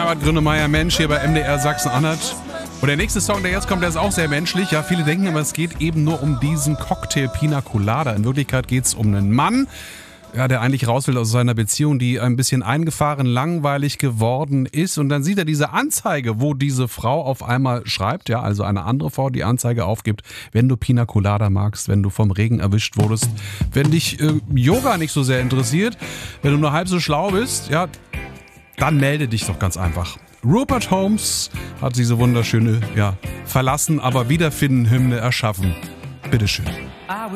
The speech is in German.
Herbert Grönemeyer, Mensch, hier bei MDR Sachsen-Anhalt. Und der nächste Song, der jetzt kommt, der ist auch sehr menschlich. Ja, viele denken immer, es geht eben nur um diesen Cocktail Pina Colada. In Wirklichkeit geht es um einen Mann, ja, der eigentlich raus will aus seiner Beziehung, die ein bisschen eingefahren, langweilig geworden ist. Und dann sieht er diese Anzeige, wo diese Frau auf einmal schreibt, ja, also eine andere Frau, die Anzeige aufgibt, wenn du Pina Colada magst, wenn du vom Regen erwischt wurdest, wenn dich Yoga nicht so sehr interessiert, wenn du nur halb so schlau bist, ja, dann melde dich doch ganz einfach. Rupert Holmes hat diese wunderschöne, ja, verlassen, aber wiederfinden Hymne erschaffen. Bitteschön.